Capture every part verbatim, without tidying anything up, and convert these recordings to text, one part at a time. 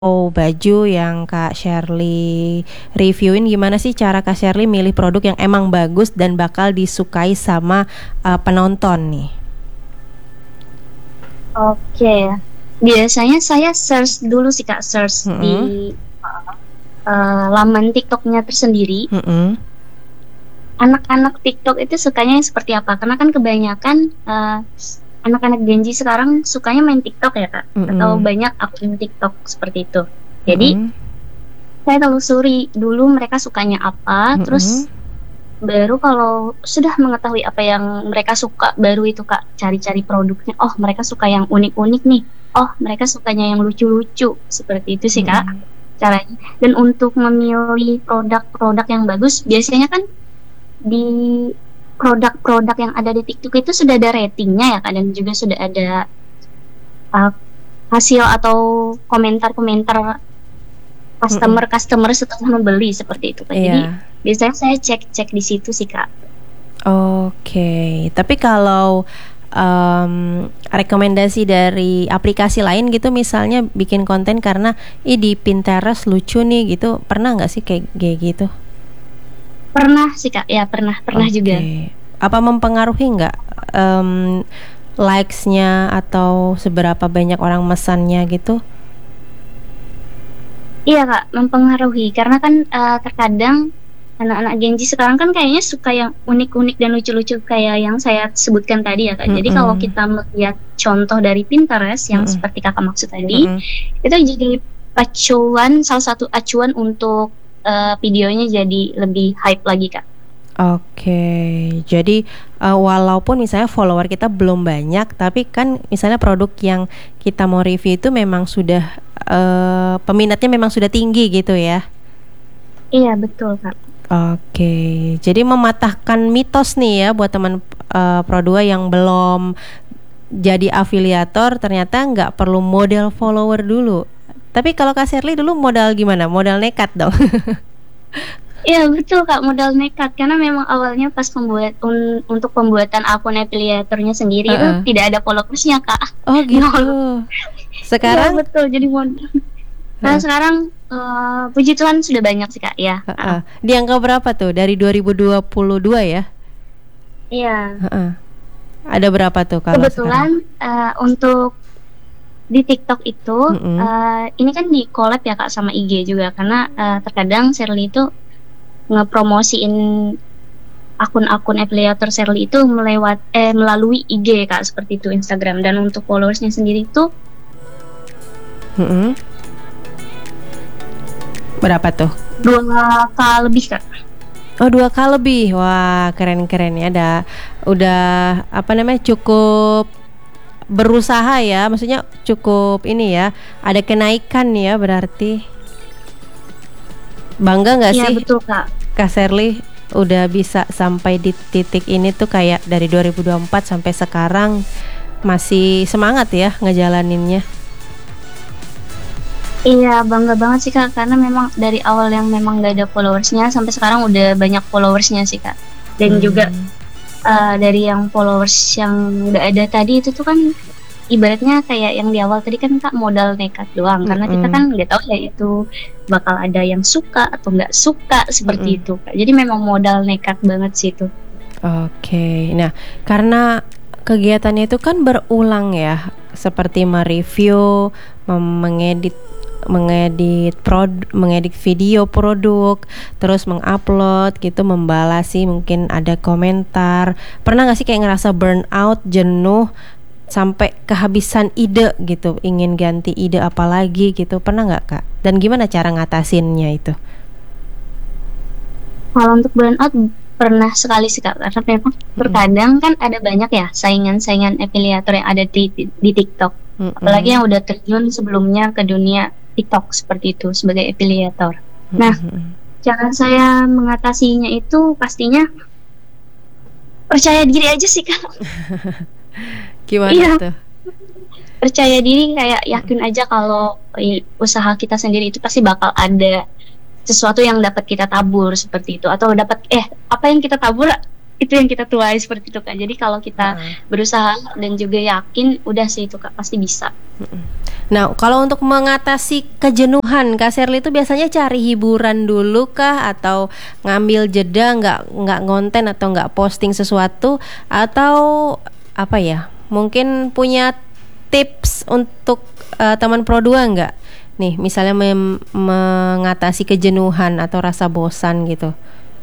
Oh, baju yang Kak Shirley reviewin, gimana sih cara Kak Shirley milih produk yang emang bagus dan bakal disukai sama uh, penonton nih? Oke, biasanya saya search dulu sih Kak, search Mm-mm. di uh, laman TikToknya tersendiri. Mm-mm. Anak-anak TikTok itu sukanya yang seperti apa? Karena kan kebanyakan uh, anak-anak Gen Z sekarang sukanya main TikTok ya Kak, atau Mm-mm. banyak akun TikTok seperti itu. Jadi Mm-mm. saya telusuri dulu mereka sukanya apa, Mm-mm. terus baru kalau sudah mengetahui apa yang mereka suka, baru itu Kak cari-cari produknya. Oh, mereka suka yang unik-unik nih. Oh, mereka sukanya yang lucu-lucu. Seperti itu sih Kak Mm-mm. caranya. Dan untuk memilih produk-produk yang bagus, biasanya kan di produk-produk yang ada di TikTok itu sudah ada ratingnya ya Kak, dan juga sudah ada uh, hasil atau komentar-komentar Mm-mm. customer-customer setelah membeli seperti itu Kak. Jadi Iya. biasanya saya cek-cek di situ sih Kak. Oke, tapi kalau em, rekomendasi dari aplikasi lain gitu, misalnya bikin konten karena ih di Pinterest lucu nih gitu, pernah nggak sih kayak kayak gitu? Pernah sih Kak, ya pernah, pernah juga. Oke. Apa mempengaruhi nggak em, likes-nya atau seberapa banyak orang mesannya gitu? Iya Kak, mempengaruhi karena kan eh, terkadang anak-anak Gen Z sekarang kan kayaknya suka yang unik-unik dan lucu-lucu kayak yang saya sebutkan tadi ya Kak. Jadi kalau Mm-mm. kita melihat contoh dari Pinterest yang Mm-mm. seperti Kakak maksud tadi, Mm-mm. itu jadi acuan, salah satu acuan untuk eh, videonya jadi lebih hype lagi Kak. Oke, jadi eh, walaupun misalnya follower kita belum banyak, tapi kan misalnya produk yang kita mau review itu memang sudah eh, peminatnya memang sudah tinggi gitu ya. Iya betul Kak. Oke, jadi mematahkan mitos nih ya buat teman eh, Pro dua yang belum jadi afiliator, ternyata nggak perlu modal follower dulu. Tapi kalau Kak Shirley dulu modal gimana? Modal nekat dong. Iya betul Kak, modal nekat karena memang awalnya pas pembuat un- untuk pembuatan akun afiliatornya sendiri itu Heeh. tidak ada followersnya Kak. Oh gitu. Nol. Iya Sekarang, betul, jadi modal. Nah heeh, sekarang eh, puji Tuhan sudah banyak sih Kak ya. Ah, heeh. Di angka berapa tuh? Dari dua ribu dua puluh dua ya? iya, Heeh. Ada berapa tuh kalau sekarang? kebetulan eh, untuk di TikTok itu Mm-mm. eh, ini kan di collab ya Kak sama I G juga karena eh, terkadang Shirley itu ngepromosiin akun-akun afiliator Shirley itu melewat eh melalui I G Kak, seperti itu Instagram. Dan untuk followersnya sendiri itu Mm-mm. Berapa tuh? dua k lebih Kak. Oh, dua k lebih. Wah, keren-keren ya. Ada udah apa namanya? Cukup berusaha ya. Maksudnya cukup ini ya. Ada kenaikan ya berarti. Bangga nggak Iya sih betul Kak. Kak Serly udah bisa sampai di titik ini tuh kayak dari dua ribu dua puluh empat sampai sekarang masih semangat ya ngejalaninnya. Iya bangga banget sih Kak karena memang dari awal yang memang gak ada followersnya sampai sekarang udah banyak followersnya sih Kak. Dan juga Hmm. eh, dari yang followers yang udah ada tadi itu tuh kan ibaratnya kayak yang di awal tadi kan Kak modal nekat doang karena kita Mm-mm. kan nggak tahu ya itu bakal ada yang suka atau nggak suka seperti Mm-mm. itu Kak. Jadi memang modal nekat banget sih itu. Oke, nah karena kegiatannya itu kan berulang ya, seperti mereview, mem- mengedit, mengedit prod, mengedit video produk, terus mengupload gitu, membalasi mungkin ada komentar. Pernah nggak sih kayak ngerasa burnout, jenuh, sampai kehabisan ide gitu, ingin ganti ide apa lagi gitu? Pernah nggak Kak? Dan gimana cara ngatasinnya itu? Kalau untuk burnout pernah sekali sih Kak karena memang Mm-mm. terkadang kan ada banyak ya saingan-saingan afiliator yang ada di, di, di TikTok. Apalagi Mm-mm. yang udah terjun sebelumnya ke dunia TikTok seperti itu sebagai afiliator. Nah, Mm-mm. cara saya mengatasinya itu pastinya percaya diri aja sih Kak. Gimana Iya, tuh? percaya diri kayak yakin aja kalau i- usaha kita sendiri itu pasti bakal ada sesuatu yang dapat kita tabur seperti itu atau dapat eh apa yang kita tabur itu yang kita tuai seperti itu Kak. Jadi kalau kita Heeh. berusaha dan juga yakin, udah sih itu Kak pasti bisa. Mm-mm. Nah, kalau untuk mengatasi kejenuhan, Kak Sherly itu biasanya cari hiburan dulu kah, atau ngambil jeda, nggak nggak ngonten atau nggak posting sesuatu, atau apa ya? Mungkin punya tips untuk eh, teman Pro dua nggak? Nih, misalnya mem- mengatasi kejenuhan atau rasa bosan gitu.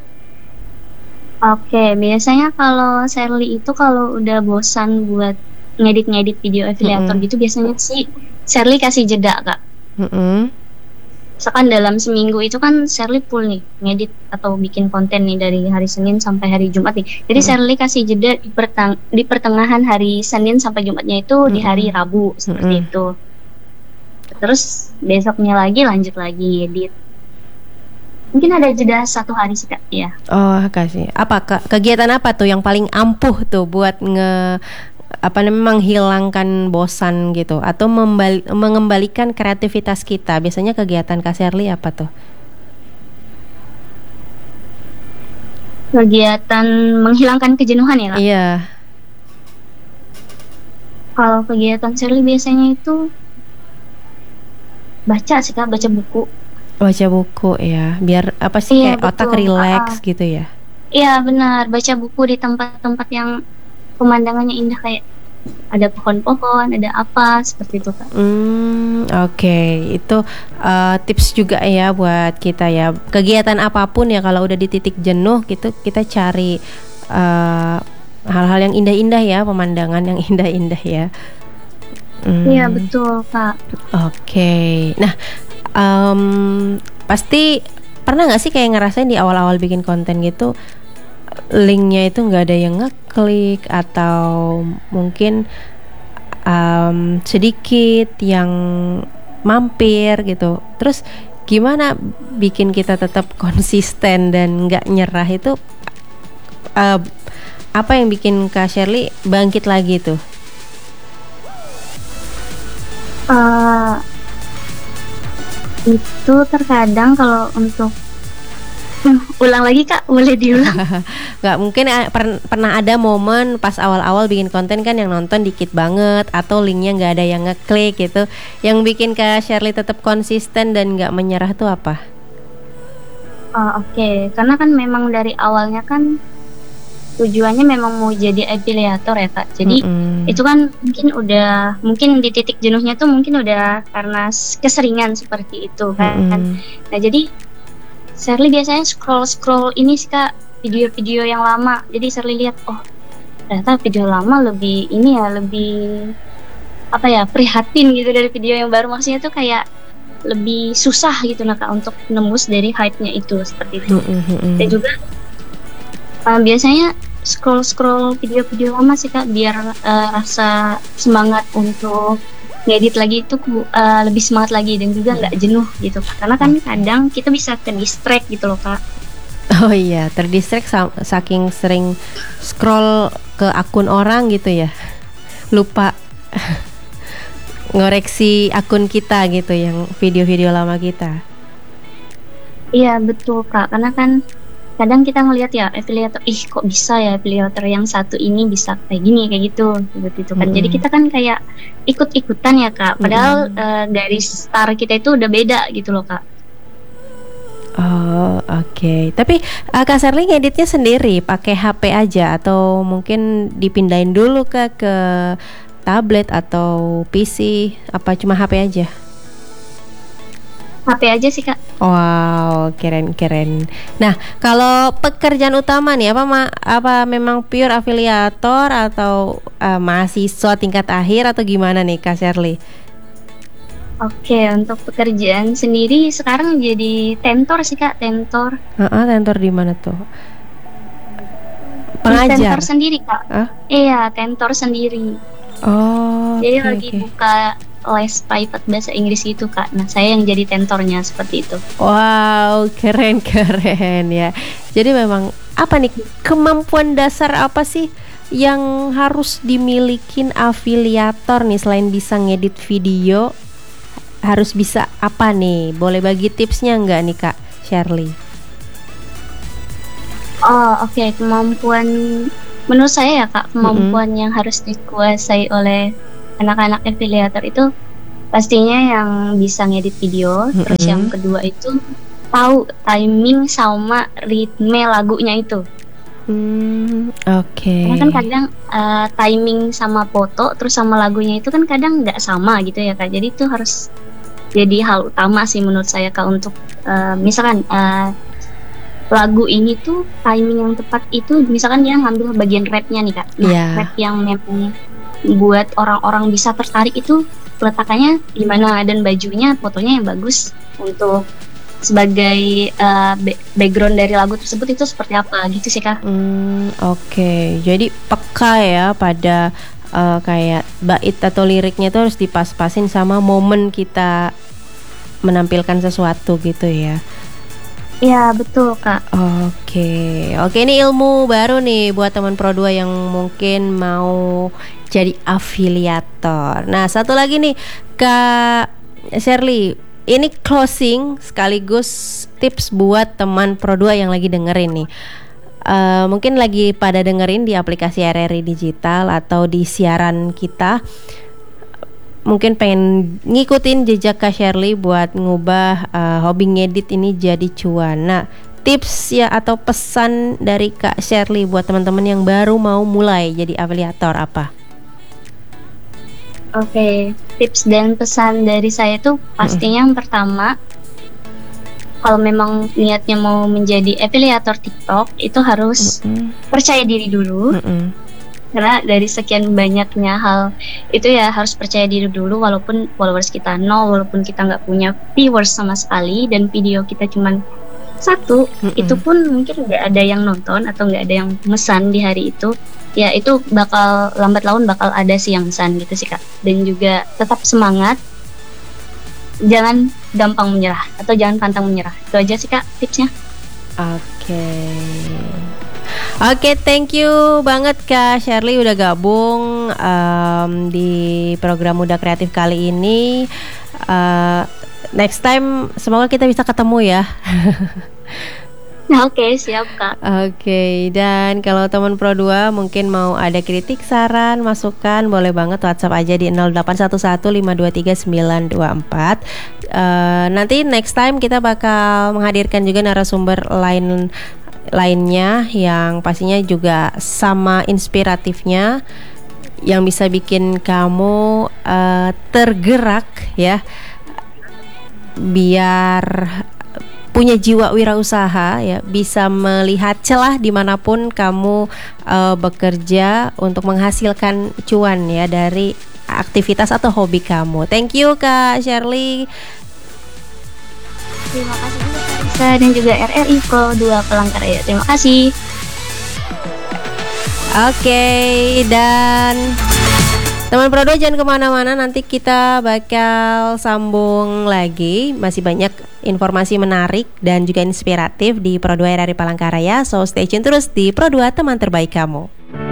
Oke, biasanya kalau Sherly itu kalau udah bosan buat ngedit-ngedit video afiliator Mm-mm. gitu, biasanya sih Sherly kasih jeda Kak. Mm-mm. Misalkan dalam seminggu itu kan Sherly full nih ngedit atau bikin konten nih dari hari Senin sampai hari Jumat nih. Jadi Mm-mm. Sherly kasih jeda di, pertang- di pertengahan hari Senin sampai Jumatnya itu di hari Mm-mm. Rabu seperti Mm-mm. itu. Terus besoknya lagi lanjut lagi ngedit. Mungkin ada jeda satu hari sih Kak, ya. Oh, kasih. Apa ke- kegiatan apa tuh yang paling ampuh tuh buat nge apa namanya menghilangkan bosan gitu, atau membal- mengembalikan kreativitas kita? Biasanya kegiatan Kak Sherly apa tuh? Kegiatan menghilangkan kejenuhan ya Kak. Iya. Kalau kegiatan Sherly biasanya itu baca sih Kak, baca buku. Baca buku ya, biar apa sih, Iya kayak otak betul. Ah, rileks gitu ya. iya benar, baca buku di tempat-tempat yang pemandangannya indah kayak ada pohon-pohon, ada apa seperti itu Kak. Hmm, oke. Itu eh, tips juga ya buat kita ya. Kegiatan apapun ya, kalau udah di titik jenuh gitu, kita cari eh, hal-hal yang indah-indah ya, pemandangan yang indah-indah ya. Iya Hmm, betul Kak. oke. Nah, em, pasti pernah nggak sih kayak ngerasain di awal-awal bikin konten gitu, linknya itu nggak ada yang ngeklik, atau mungkin em, sedikit yang mampir gitu. Terus gimana bikin kita tetap konsisten dan nggak nyerah itu, eh, apa yang bikin Kak Sherly bangkit lagi tuh? Eh, itu terkadang kalau untuk Hmm, ulang lagi Kak, boleh diulang? Nggak mungkin eh, per- pernah ada momen pas awal-awal bikin konten kan yang nonton dikit banget, atau linknya nggak ada yang ngeklik gitu, yang bikin Kak Sherly tetap konsisten dan nggak menyerah tuh apa? Oh, oke, karena kan memang dari awalnya kan tujuannya memang mau jadi afiliator ya Kak. Jadi Mm-mm. itu kan mungkin udah mungkin di titik jenuhnya tuh mungkin udah karena s- keseringan seperti itu kan. Mm-mm. Nah jadi Sherly biasanya scroll-scroll ini sih Kak, video-video yang lama. Jadi Sherly lihat, oh ternyata video lama lebih ini ya, lebih apa ya, prihatin gitu dari video yang baru. Maksudnya tuh kayak lebih susah gitu nah Kak untuk nembus dari hype-nya itu seperti itu. Mm-mm, mm-mm. Dan juga uh, biasanya scroll-scroll video-video lama sih Kak, biar uh, rasa semangat untuk ngedit lagi itu uh, lebih semangat lagi dan juga nggak jenuh gitu Kak. Karena kan kadang kita bisa ke distract gitu loh Kak. Oh iya, terdistract sa- saking sering scroll ke akun orang gitu ya, lupa ngoreksi akun kita gitu, yang video-video lama kita. Iya betul Kak, karena kan kadang kita ngelihat ya afiliator, ih kok bisa ya afiliator yang satu ini bisa kayak gini kayak gitu gitu, gitu kan. Jadi Mm-mm. kita kan kayak ikut-ikutan ya Kak, padahal Mm-mm. uh, garis start kita itu udah beda gitu loh Kak. Oh oke, tapi uh, Kak Sherly ngeditnya sendiri pakai H P aja, atau mungkin dipindahin dulu ke ke tablet atau P C, apa cuma H P aja? H P aja sih Kak. Wow, keren-keren. Nah, kalau pekerjaan utama nih apa ma- apa memang pure afiliator, atau uh, mahasiswa tingkat akhir, atau gimana nih Kak Sherly? Oke, untuk pekerjaan sendiri sekarang jadi tentor sih Kak, tentor. Heeh, tentor di mana tuh? Di Pengajar. tentor sendiri Kak. Hah? Iya, tentor sendiri. Oh, Jadi oke lagi oke. buka les private bahasa Inggris itu Kak. Nah, saya yang jadi tentornya seperti itu. Wow, keren-keren ya. Jadi memang apa nih kemampuan dasar apa sih yang harus dimilikin afiliator nih, selain bisa ngedit video, harus bisa apa nih? Boleh bagi tipsnya nggak nih Kak Sherly? Oh, oke, kemampuan menurut saya ya Kak, kemampuan yang harus dikuasai oleh anak-anak afiliator itu pastinya yang bisa ngedit video, terus yang Mm-mm. kedua itu tahu timing sama ritme lagunya itu. Hmm, oke. Karena kan kadang eh, timing sama foto terus sama lagunya itu kan kadang nggak sama gitu ya Kak. Jadi itu harus jadi hal utama sih menurut saya Kak untuk eh, misalkan eh, lagu ini tuh timing yang tepat itu misalkan dia ngambil bagian rapnya nih Kak. Nah, Iya. rap yang memang buat orang-orang bisa tertarik itu peletakannya gimana dan bajunya fotonya yang bagus untuk sebagai uh, ba- background dari lagu tersebut itu seperti apa gitu sih Kak. Hmm, oke. Jadi peka ya pada eh, kayak bait atau liriknya itu harus dipas-pasin sama momen kita menampilkan sesuatu gitu ya. Iya betul Kak. Oke, oke ini ilmu baru nih buat teman Pro dua yang mungkin mau jadi afiliator. Nah, satu lagi nih Kak Shirley, ini closing sekaligus tips buat teman Pro dua yang lagi dengerin nih. Eh, mungkin lagi pada dengerin di aplikasi R R I Digital atau di siaran kita. Mungkin pengen ngikutin jejak Kak Shirley buat ngubah uh, hobi ngedit ini jadi cuan. Nah, tips ya atau pesan dari Kak Shirley buat teman-teman yang baru mau mulai jadi afiliator apa? Oke, tips dan pesan dari saya tuh pastinya yang pertama kalau memang niatnya mau menjadi afiliator TikTok itu harus Mm-mm. percaya diri dulu. Mm-mm. Karena dari sekian banyaknya hal itu ya harus percaya diri dulu walaupun followers kita nol, walaupun kita nggak punya viewers sama sekali dan video kita cuman satu, Mm-mm. itu pun mungkin nggak ada yang nonton atau nggak ada yang mesan di hari itu, ya itu bakal lambat laun bakal ada sih yang mesan gitu sih Kak. Dan juga tetap semangat, jangan gampang menyerah atau jangan pantang menyerah. Itu aja sih Kak tipsnya. Oke. Oke, thank you banget Kak Shirley udah gabung um, di program Muda Kreatif kali ini. Uh, next time semoga kita bisa ketemu ya. Nah, oke, siap Kak. Oke, dan kalau teman Pro dua mungkin mau ada kritik, saran, masukan, boleh banget WhatsApp aja di nol delapan satu satu lima dua tiga sembilan dua empat. Uh, nanti next time kita bakal menghadirkan juga narasumber lain lainnya yang pastinya juga sama inspiratifnya, yang bisa bikin kamu uh, tergerak ya, biar punya jiwa wirausaha ya, bisa melihat celah dimanapun kamu uh, bekerja untuk menghasilkan cuan ya dari aktivitas atau hobi kamu. Thank you Kak Shirley. Terima kasih juga Kak Risa dan juga R R I Pro dua Palangkaraya. Terima kasih. Oke, dan teman Pro dua jangan kemana-mana, nanti kita bakal sambung lagi. Masih banyak informasi menarik dan juga inspiratif di Pro dua R R I Palangkaraya. So stay tune terus di Pro dua, teman terbaik kamu.